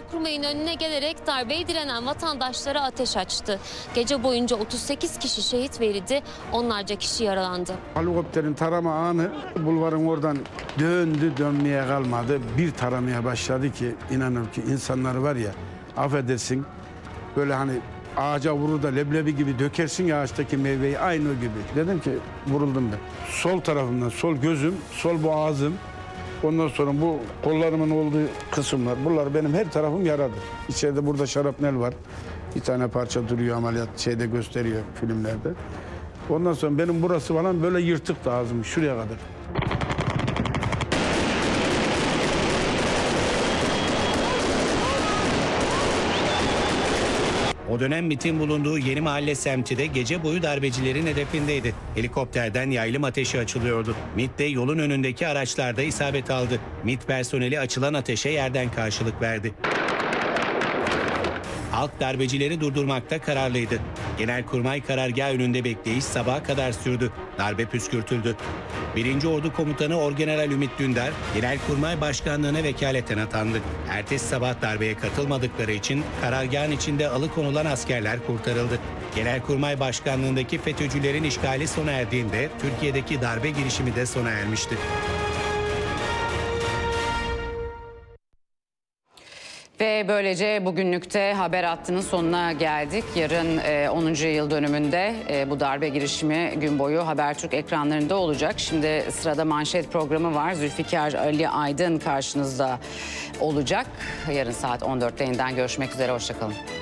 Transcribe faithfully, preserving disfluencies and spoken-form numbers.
Genelkurmay'ın önüne gelerek darbeyi direnen vatandaşlara ateş açtı. Gece boyunca otuz sekiz kişi şehit verildi, onlarca kişi yaralandı. Helikopterin tarama anı bulvarın oradan döndü, dönmeye kalmadı. Bir taramaya başladı ki inanır ki insanlar var ya, affedersin böyle hani ağaca vurur da leblebi gibi dökersin ya ağaçtaki meyveyi, aynı o gibi. Dedim ki vuruldum ben. Sol tarafımdan sol gözüm, sol boğazım, ondan sonra bu kollarımın olduğu kısımlar, bunlar benim her tarafım yaradır. İçeride burada şarapnel var. Bir tane parça duruyor, ameliyat şeyde gösteriyor filmlerde. Ondan sonra benim burası falan böyle yırtıktı ağzım şuraya kadar. O dönem MİT'in bulunduğu Yeni Mahalle semti de gece boyu darbecilerin hedefindeydi. Helikopterden yaylım ateşi açılıyordu. MİT de yolun önündeki araçlarda isabet aldı. MİT personeli açılan ateşe yerden karşılık verdi. Halk darbecileri durdurmakta kararlıydı. Genelkurmay karargahı önünde bekleyiş sabaha kadar sürdü. Darbe püskürtüldü. Birinci Ordu Komutanı Orgeneral Ümit Dündar, Genelkurmay Başkanlığı'na vekaleten atandı. Ertesi sabah darbeye katılmadıkları için karargahın içinde alıkonulan askerler kurtarıldı. Genelkurmay Başkanlığı'ndaki FETÖ'cülerin işgali sona erdiğinde Türkiye'deki darbe girişimi de sona ermişti. Ve böylece bugünlükte haber hattının sonuna geldik. Yarın e, onuncu yıl dönümünde e, bu darbe girişimi gün boyu Habertürk ekranlarında olacak. Şimdi sırada manşet programı var. Zülfikar Ali Aydın karşınızda olacak. Yarın saat on dörtte yeniden görüşmek üzere. Hoşça kalın.